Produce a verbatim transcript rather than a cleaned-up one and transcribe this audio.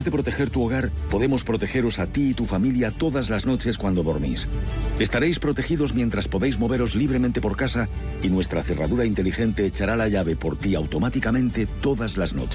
De proteger tu hogar, podemos protegeros a ti y tu familia todas las noches cuando dormís. Estaréis protegidos mientras podéis moveros libremente por casa y nuestra cerradura inteligente echará la llave por ti automáticamente todas las noches.